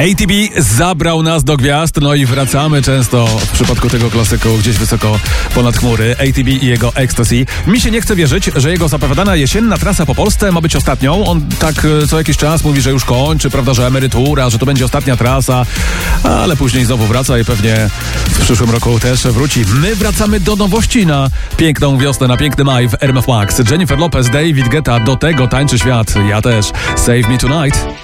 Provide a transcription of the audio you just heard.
ATB zabrał nas do gwiazd, no i wracamy często w przypadku tego klasyku gdzieś wysoko ponad chmury. ATB i jego Ecstasy. Mi się nie chce wierzyć, że jego zapowiadana jesienna trasa po Polsce ma być ostatnią. On tak co jakiś czas mówi, że już kończy, prawda, że emerytura, że to będzie ostatnia trasa, ale później znowu wraca i pewnie w przyszłym roku też wróci. My wracamy do nowości na piękną wiosnę, na piękny maj w RMF Max. Jennifer Lopez, David Guetta, do tego tańczy świat. Ja też. Save Me Tonight.